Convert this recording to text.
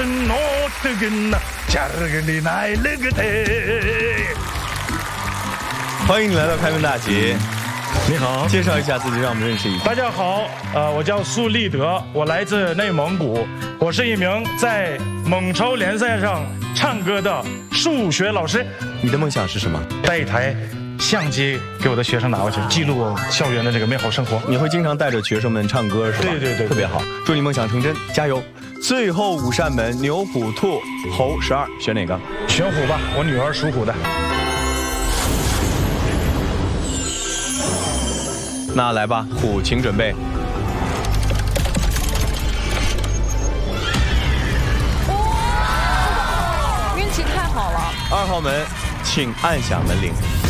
生我的根呐，家儿个的来了个的。 欢迎你来到开门大吉。 你好， 介绍一下自己，让我们认识一下。 大家好，我叫苏立德，我来自内蒙古，我是一名在蒙超联赛上唱歌的数学老师。 你的梦想是什么？ 带一台相机给我的学生拿过去，记录我校园的这个美好生活。 你会经常带着学生们唱歌是吧？ 对， 特别好，祝你梦想成真，加油！最后5扇门，牛、虎、兔、猴12，选哪个？ 选虎吧，我女儿属虎的。 那来吧，虎，请准备。 运气太好了。 2号门，请按响门铃。